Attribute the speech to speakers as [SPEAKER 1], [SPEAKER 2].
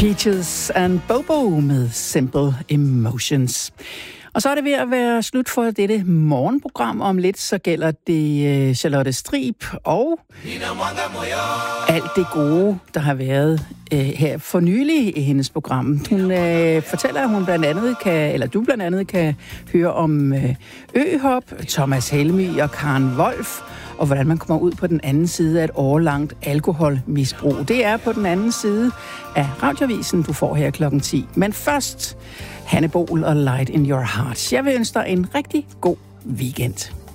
[SPEAKER 1] Peaches and Bobo med Simple Emotions. Og så er det ved at være slut for dette morgenprogram. Om lidt så gælder det Charlotte Strib og alt det gode, der har været her for nylig i hendes program. Hun fortæller, at hun du blandt andet kan høre om øhop, Thomas Helmig og Karen Wolf, og hvordan man kommer ud på den anden side af et årlangt alkoholmisbrug. Det er på den anden side af Radioavisen, du får her klokken 10. Men først Hanne Bol og Light in Your Heart. Jeg vil ønske dig en rigtig god weekend.